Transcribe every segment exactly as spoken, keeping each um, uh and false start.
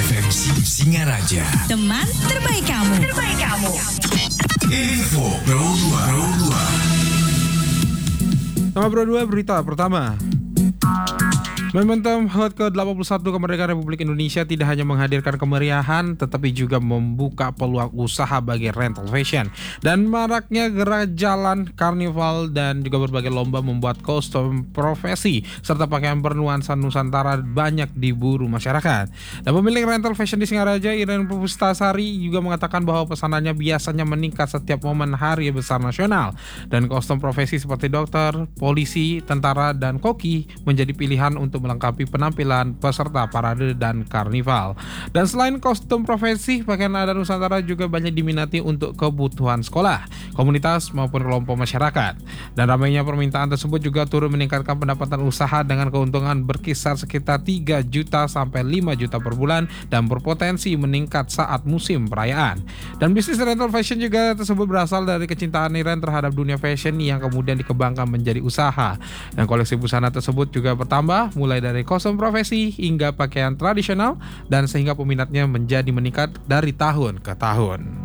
F M Singaraja. Teman terbaik kamu. Terbaik kamu. Info Pro dua. Pro dua. Nama Pro dua berita pertama. Momentum H U T ke delapan puluh satu kemerdekaan Republik Indonesia tidak hanya menghadirkan kemeriahan, tetapi juga membuka peluang usaha bagi rental fashion. Dan maraknya gerak jalan, karnival, dan juga berbagai lomba membuat kostum profesi serta pakaian bernuansa Nusantara banyak diburu masyarakat. Dan pemilik rental fashion di Singaraja, Iren Pustasari, juga mengatakan bahwa pesanannya biasanya meningkat setiap momen hari besar nasional. Dan kostum profesi seperti dokter, polisi, tentara, dan koki menjadi pilihan untuk melengkapi penampilan peserta parade dan karnival. Dan selain kostum profesi, pakaian adat Nusantara juga banyak diminati untuk kebutuhan sekolah, komunitas maupun kelompok masyarakat. Dan ramainya permintaan tersebut juga turut meningkatkan pendapatan usaha dengan keuntungan berkisar sekitar tiga juta sampai lima juta per bulan dan berpotensi meningkat saat musim perayaan. Dan bisnis rental fashion juga tersebut berasal dari kecintaan Iren terhadap dunia fashion yang kemudian dikembangkan menjadi usaha. Dan koleksi busana tersebut juga bertambah mulai dari kostum profesi hingga pakaian tradisional, dan sehingga peminatnya menjadi meningkat dari tahun ke tahun.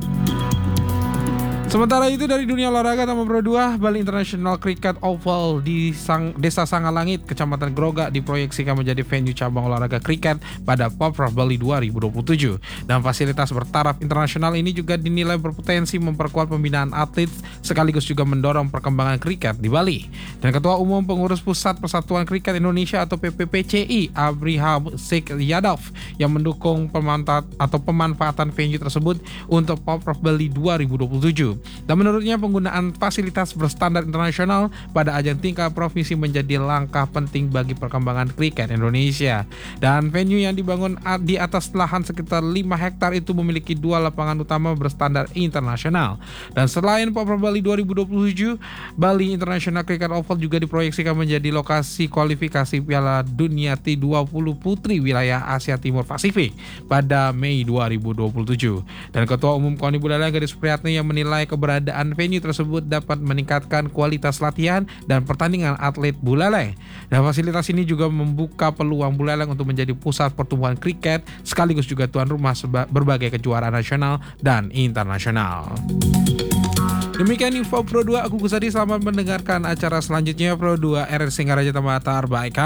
Sementara itu dari dunia olahraga, Taman Pro dua, Bali International Cricket Oval di Sang, Desa Sangalangit, Kecamatan Grogak diproyeksikan menjadi venue cabang olahraga kriket pada Popprov Bali dua ribu dua puluh tujuh. Dan fasilitas bertaraf internasional ini juga dinilai berpotensi memperkuat pembinaan atlet sekaligus juga mendorong perkembangan kriket di Bali. Dan Ketua Umum Pengurus Pusat Persatuan Kriket Indonesia atau P P P C I, Abriham Sheikh Yadav, yang mendukung pemanfaat atau pemanfaatan venue tersebut untuk Popprov Bali dua ribu dua puluh tujuh. Dan menurutnya penggunaan fasilitas berstandar internasional pada ajang tingkat provinsi menjadi langkah penting bagi perkembangan kriket Indonesia. Dan venue yang dibangun di atas lahan sekitar lima hektar itu memiliki dua lapangan utama berstandar internasional. Dan selain Popprov Bali dua ribu dua puluh tujuh, Bali International Cricket Oval juga diproyeksikan menjadi lokasi kualifikasi Piala Dunia T dua puluh Putri wilayah Asia Timur Pasifik pada Mei dua ribu dua puluh tujuh. Dan Ketua Umum KONI Buleleng Gadis Supriyatni yang menilai keberadaan venue tersebut dapat meningkatkan kualitas latihan dan pertandingan atlet Buleleng. Dan fasilitas ini juga membuka peluang Buleleng untuk menjadi pusat pertumbuhan kriket sekaligus juga tuan rumah berbagai kejuaraan nasional dan internasional. Demikian info Pro dua, aku Kusadi, selamat mendengarkan acara selanjutnya Pro dua R R Singaraja Tempat Terbaik.